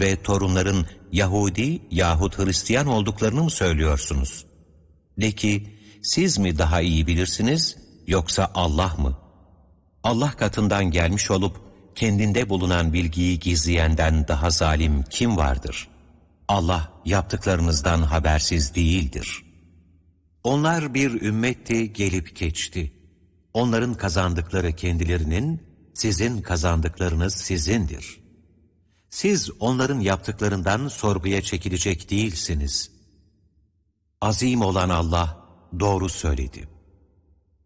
ve torunların Yahudi yahut Hristiyan olduklarını mı söylüyorsunuz? De ki, siz mi daha iyi bilirsiniz, yoksa Allah mı? Allah katından gelmiş olup, kendinde bulunan bilgiyi gizleyenden daha zalim kim vardır? Allah yaptıklarınızdan habersiz değildir. Onlar bir ümmetti, gelip geçti. Onların kazandıkları kendilerinin, sizin kazandıklarınız sizindir. Siz onların yaptıklarından sorguya çekilecek değilsiniz. Azim olan Allah doğru söyledi.